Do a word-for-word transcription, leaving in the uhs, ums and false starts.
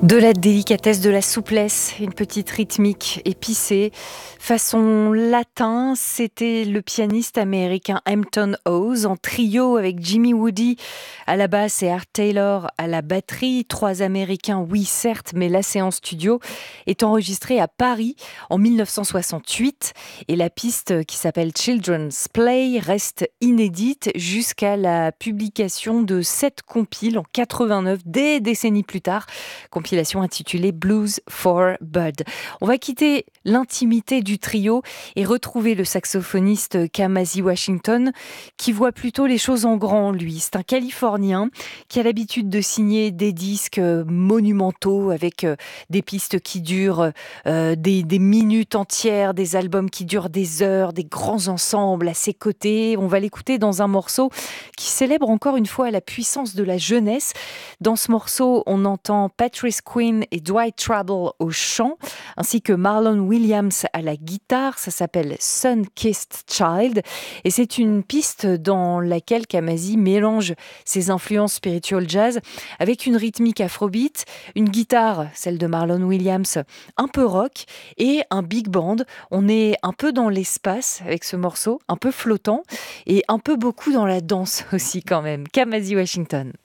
De la délicatesse, de la souplesse, une petite rythmique épicée. Façon latin, c'était le pianiste américain Hampton Hawes en trio avec Jimmy Woody à la basse et Art Taylor à la batterie. Trois Américains, oui certes, mais la séance studio est enregistrée à Paris en dix-neuf cent soixante-huit et la piste qui s'appelle Children's Play reste inédite jusqu'à la publication de cette compile en quatre-vingt-neuf, des décennies plus tard. Compilation intitulée Blues for Bud. On va quitter l'intimité du trio et retrouver le saxophoniste Kamasi Washington qui voit plutôt les choses en grand, lui. C'est un Californien qui a l'habitude de signer des disques monumentaux avec des pistes qui durent euh, des, des minutes entières, des albums qui durent des heures, des grands ensembles à ses côtés. On va l'écouter dans un morceau qui célèbre encore une fois la puissance de la jeunesse. Dans ce morceau, on entend Patrice Quinn et Dwight Trouble au chant, ainsi que Marlon Williams à la guitare. Ça s'appelle Sun-Kissed Child et c'est une piste dans laquelle Kamasi mélange ses influences spiritual jazz avec une rythmique afrobeat, une guitare, celle de Marlon Williams, un peu rock et un big band. On est un peu dans l'espace avec ce morceau, un peu flottant et un peu beaucoup dans la danse aussi quand même. Kamasi Washington.